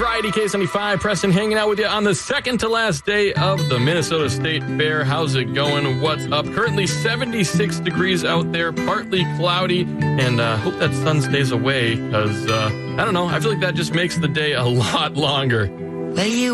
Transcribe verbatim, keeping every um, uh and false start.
Variety K seventy-five. Preston hanging out with you on the second to last day of the Minnesota State Fair. How's it going? What's up? Currently seventy-six degrees out there, partly cloudy, and uh, hope that sun stays away because, uh, I don't know, I feel like that just makes the day a lot longer. Well, you